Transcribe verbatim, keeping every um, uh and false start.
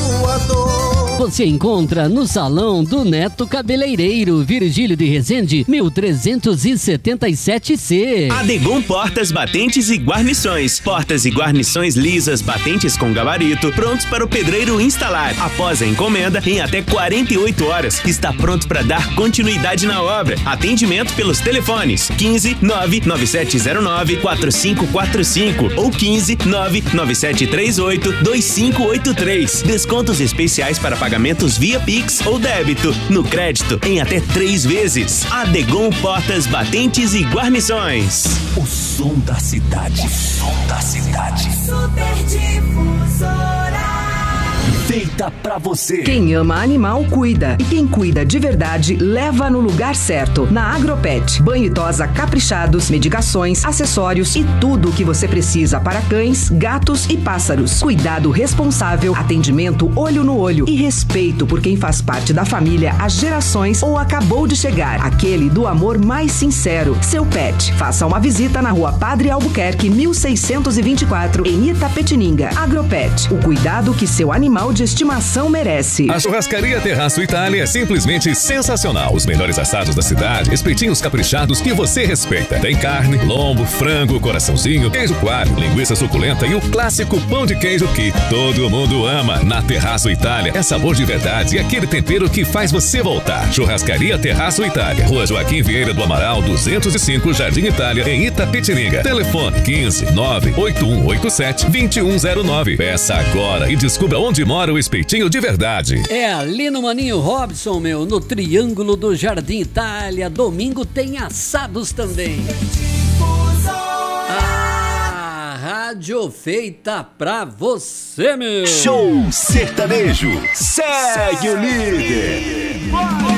sua dor. Você encontra no Salão do Neto Cabeleireiro, Virgílio de Resende, mil trezentos e setenta e sete C. Adegon Portas, Batentes e Guarnições. Portas e guarnições lisas, batentes com gabarito, prontos para o pedreiro instalar. Após a encomenda, em até quarenta e oito horas, está pronto para dar continuidade na obra. Atendimento pelos telefones quinze, nove nove sete zero nove, quatro cinco quatro cinco ou quinze, nove nove sete três oito, dois cinco oito três. Descontos especiais para pagamentos via Pix ou débito. No crédito, em até três vezes. Adegon Portas, Batentes e Guarnições. O som da cidade. O som da cidade. Super Difusora. Feita pra você. Quem ama animal, cuida. E quem cuida de verdade, leva no lugar certo. Na Agropet. Banho e tosa caprichados, medicações, acessórios e tudo o que você precisa para cães, gatos e pássaros. Cuidado responsável, atendimento olho no olho e respeito por quem faz parte da família há gerações ou acabou de chegar. Aquele do amor mais sincero. Seu pet. Faça uma visita na rua Padre Albuquerque, mil seiscentos e vinte e quatro, em Itapetininga. Agropet. O cuidado que seu animal de estimação merece. A Churrascaria Terraço Itália é simplesmente sensacional. Os melhores assados da cidade, espetinhos caprichados que você respeita. Tem carne, lombo, frango, coraçãozinho, queijo coalho, linguiça suculenta e o clássico pão de queijo que todo mundo ama. Na Terraço Itália é sabor de verdade e aquele tempero que faz você voltar. Churrascaria Terraço Itália, Rua Joaquim Vieira do Amaral, duzentos e cinco, Jardim Itália, em Itapetininga. Telefone quinze, nove oito um oito sete, dois um zero nove. Peça agora e descubra onde mora o espetinho de verdade. É ali no Maninho Robson, meu, no Triângulo do Jardim Itália. Domingo tem assados também. A rádio feita pra você, meu. Show Sertanejo. Segue o líder.